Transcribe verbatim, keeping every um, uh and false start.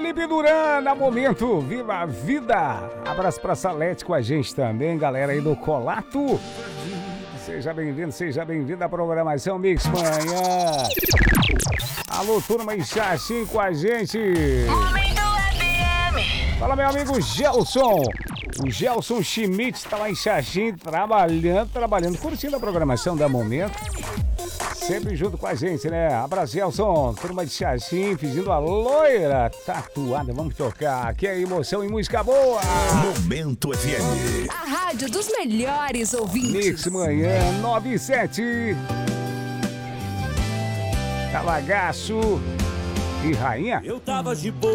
Felipe Duran, na Momento, viva a vida. Abraço pra Salete com a gente também, galera aí do Colato. Seja bem-vindo, seja bem-vindo à programação Mix Manhã. Alô, turma em Xaxim com a gente. Momento F M. Fala, meu amigo Gelson. O Gelson Schmidt está lá em Xaxim, trabalhando, trabalhando, curtindo a programação da Momento. Sempre junto com a gente, né? Abraço, Gelson. Turma de Xaxim, pedindo a loira tatuada. Vamos tocar. Aqui é emoção e música boa. Momento F M. A rádio dos melhores ouvintes. Mix Manhã nove e sete. Calagaço e Rainha. Eu tava de boa.